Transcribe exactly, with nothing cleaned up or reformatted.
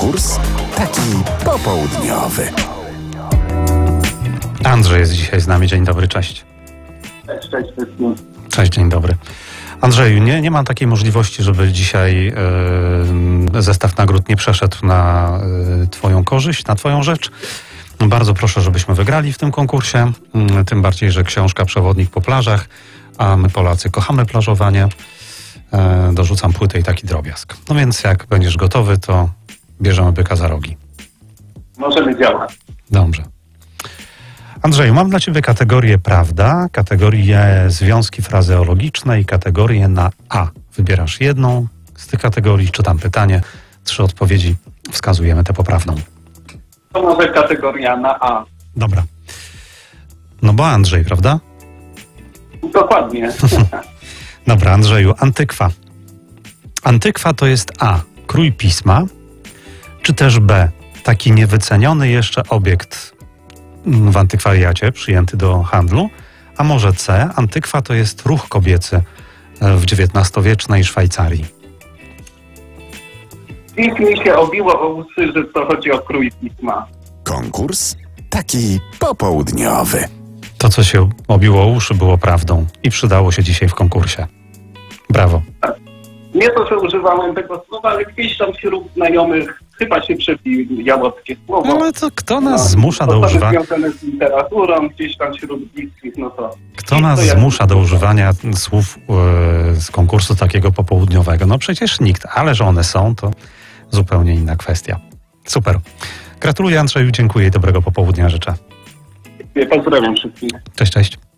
Konkurs taki popołudniowy. Andrzej jest dzisiaj z nami. Dzień dobry, cześć. Cześć, cześć wszystkim. Cześć, dzień dobry. Andrzeju, nie, nie mam takiej możliwości, żeby dzisiaj e, zestaw nagród nie przeszedł na e, twoją korzyść, na twoją rzecz. Bardzo proszę, żebyśmy wygrali w tym konkursie. Mm, tym bardziej, że książka Przewodnik po plażach, a my Polacy kochamy plażowanie. E, dorzucam płytę i taki drobiazg. No więc jak będziesz gotowy, to bierzemy byka za rogi. Możemy działać. Dobrze. Andrzeju, mam dla ciebie kategorię prawda, kategorię związki frazeologiczne i kategorię na A. Wybierasz jedną z tych kategorii, czytam pytanie, trzy odpowiedzi, wskazujemy tę poprawną. To może kategoria na A. Dobra. No bo Andrzej, prawda? Dokładnie. Dobra, Andrzeju, antykwa. Antykwa to jest A. Krój pisma, czy też B. Taki niewyceniony jeszcze obiekt w antykwariacie, przyjęty do handlu, a może C. Antykwa to jest ruch kobiecy w dziewiętnastowiecznej Szwajcarii. Dziś mi się obiło o uszy, że to chodzi o krój pisma. Konkurs taki popołudniowy. To, co się obiło o uszy, było prawdą i przydało się dzisiaj w konkursie. Brawo. Nie to, że używałem tego słowa, ale gdzieś tam wśród znajomych chyba się przebił jałowskie słowo. No, ale to kto nas No, zmusza do osoby używania... związane z literaturą, gdzieś tam wśród bliskich, no to... Kto nas to ja- zmusza do używania słów e, z konkursu takiego popołudniowego? No przecież nikt, ale że one są, to zupełnie inna kwestia. Super. Gratuluję, Andrzeju, dziękuję i dobrego popołudnia życzę. Pozdrawiam wszystkich. Cześć, cześć.